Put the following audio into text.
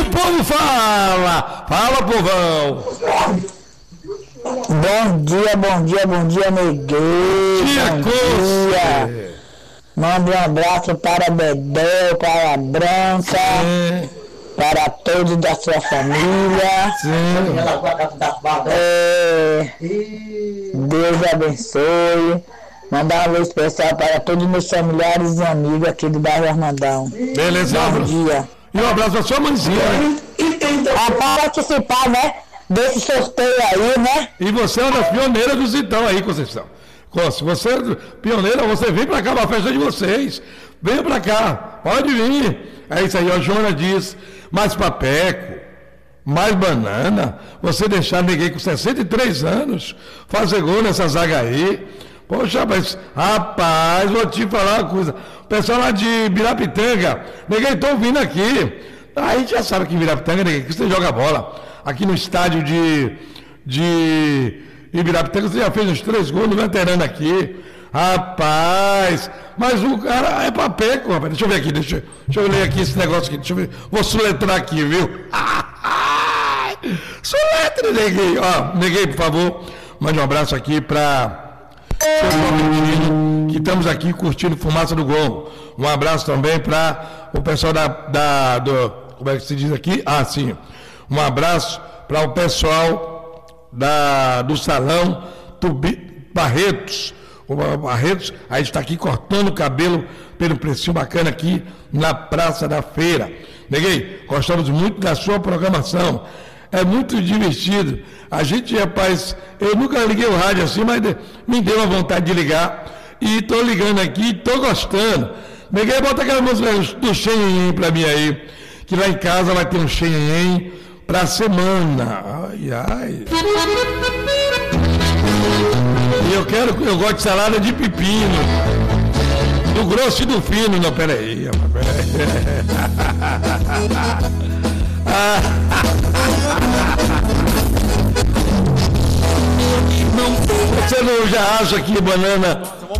o povo fala. Fala, povão. Bom dia, neguinho. Bom dia. Manda um abraço para Bedel, para a Branca, para todos da sua família. Deus abençoe. Mandar um alô especial para todos os meus familiares e amigos aqui do bairro Armandão. Beleza, bom dia. E um abraço pra sua mãezinha, né? Para participar, né? Desse sorteio aí, né? E você é uma das pioneiras do Zitão aí, Conceição. Se você é pioneira, você vem pra cá, pra festa de vocês. Venha pra cá, pode vir. É isso aí, ó, Joana diz, mais papeco, mais banana, você deixar ninguém com 63 anos fazer gol nessa zaga aí. Poxa, mas, rapaz, vou te falar uma coisa. O pessoal lá de Birapitanga, ninguém tá ouvindo aqui. A gente já sabe que em Birapitanga, ninguém, que você joga bola. Aqui no estádio de Ibirapitanga, você já fez uns 3 gols no veterano aqui. Rapaz, mas o cara é papeco, rapaz. Deixa eu ver aqui, deixa eu ler aqui esse negócio aqui. Deixa eu ver. Vou soletrar aqui, viu? Soletre, neguei. Ó, neguei, por favor. Mande um abraço aqui para que estamos aqui curtindo Fumaça do Gol. Um abraço também para o pessoal do como é que se diz aqui? Ah, sim. Um abraço para o pessoal do Salão Barretos. O Barretos, a gente está aqui cortando o cabelo pelo precinho bacana aqui na Praça da Feira. Neguei, gostamos muito da sua programação. É muito divertido. A gente, rapaz, eu nunca liguei o rádio assim, mas me deu uma vontade de ligar. E estou ligando aqui, estou gostando. Neguei, bota aquela música do Xenhen para mim aí. Que lá em casa vai ter um Xenhen para a semana. Ai, ai. E eu gosto de salada de pepino. Do grosso e do fino. Não, peraí. Você não já acha que banana